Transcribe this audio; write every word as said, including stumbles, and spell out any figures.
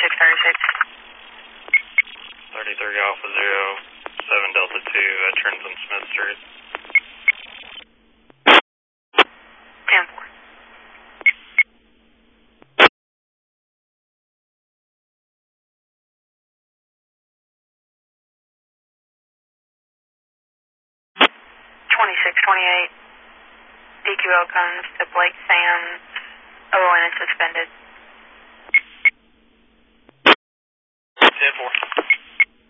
twenty-six thirty-six. thirty-three Alpha Zero, seven Delta two, veterans on Smith Street. ten four. twenty-six twenty-eight. D Q L comes to Blake Sands, O O N is suspended.